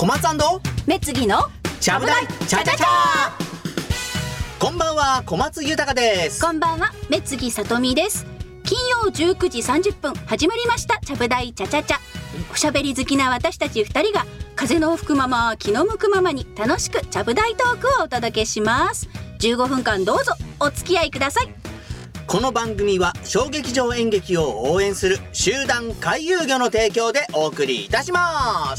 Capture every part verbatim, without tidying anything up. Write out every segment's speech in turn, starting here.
小松& めつぎのちゃぶ台チャチャチャ。こんばんは、小松豊です。 こんばんは、めつぎさとみです。金曜じゅうくじさんじゅっぷん始まりましたちゃぶ台チャチャチャ。おしゃべり好きな私たちふたりが風の吹くまま気の向くままに楽しくちゃぶ台トークをお届けします。じゅうごふんかんどうぞお付き合いください。 この番組は小劇場演劇を応援する集団回遊魚の提供でお送りいたします。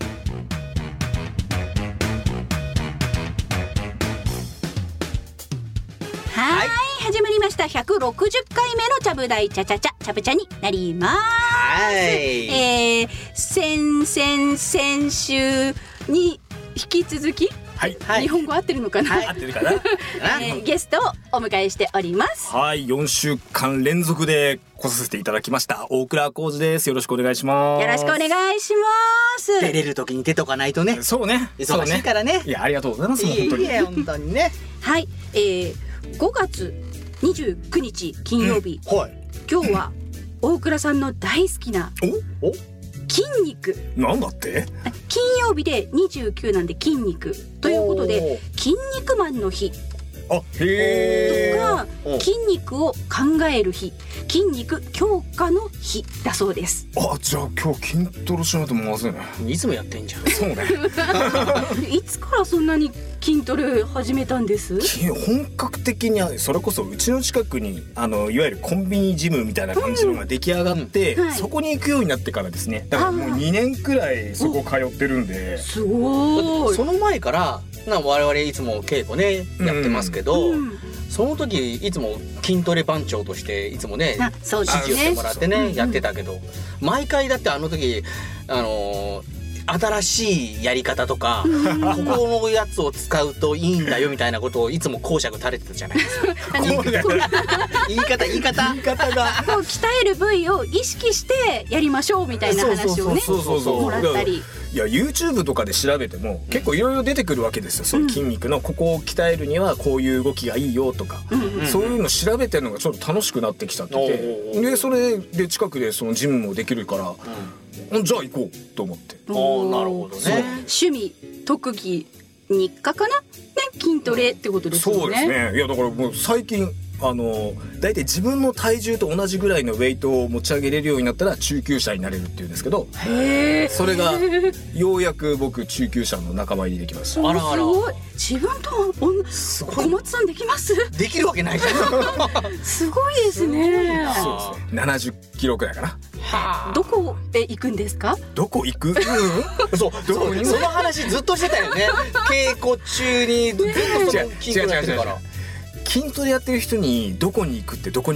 はい、始まりましたひゃくろくじゅっかいめのちゃぶ台チャチャチャチャブチャになります。 はい、 えー、先々先週に引き続き、 はい、 日本語合ってるのかな、 はい、合ってるかな、 えー、ゲストをお迎えしております。 はい、よんしゅうかん連続で来させていただきました大倉浩二です。よろしくお願いします。 よろしくお願いします。 出れる時に出とかないとね。 そうね、 忙しいからね。 いや、ありがとうございます。 いえいえ、本当にね。 はい、えー、ごがつにじゅうくにち金曜日、 うんはい、 今日は大倉さんの大好きなおお筋肉。 なんだって？ 金曜日でにじゅうくなんで筋肉ということで筋肉マンの日あ、へとか筋肉を考える日、筋肉強化の日だそうです。 あ、じゃあ今日筋トレしないとまずいね。 いつもやってんじゃん。 そうね。 いつからそんなに筋トレ始めたんです？ 本格的にはそれこそうちの近くにあのいわゆるコンビニジムみたいな感じのが出来上がって、 うんはい、 そこに行くようになってからですね。だからもうにねんくらいそこ通ってるんで。 すごい。 その前からな我々いつも稽古ねやってますけど、うん、その時いつも筋トレ番長としていつもね指示をしてもらってねやってたけど、毎回だってあの時あのー新しいやり方とか、うん、ここのやつを使うといいんだよみたいなことをいつも講釈垂れてたじゃないですか。言い方言い方言い方言い方がこう鍛える部位を意識してやりましょうみたいな話をねもらったり。 いや YouTube とかで調べても結構いろいろ出てくるわけですよ。そういう筋肉のここを鍛えるにはこういう動きがいいよとか、うんうん、そういうの調べてるのがちょっと楽しくなってきちゃってて、でそれで近くでそのジムもできるから、うん、じゃあ行こうと思って。 あー、なるほどね。 趣味特技日課かな、ね、筋トレってことですよね。 そうですね。いやだからもう最近あのだいたい自分の体重と同じぐらいのウェイトを持ち上げれるようになったら中級者になれるっていうんですけど、 へー、 それがようやく僕中級者の仲間入りできました。 あらあら、すごい。自分と小松さんできます？ できるわけないじゃん。 すごいですね。 そうですね。ななじゅっキロくらいかな。 はあ、どこへ行くんですか？ どこ行く？うん、 そう、どこにその話ずっとしてたよね。稽古中にずっとその筋トレやってるから。 筋トレやってる人にどこに行くってどこに